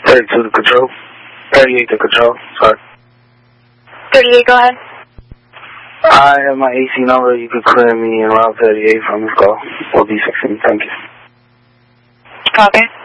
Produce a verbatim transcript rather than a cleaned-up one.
thirty-two to control. thirty-eight to control, sorry. thirty-eight, go ahead. I have my A C number. You could clear me in Route thirty-eight from this call. We'll be sixteen. Thank you. Copy.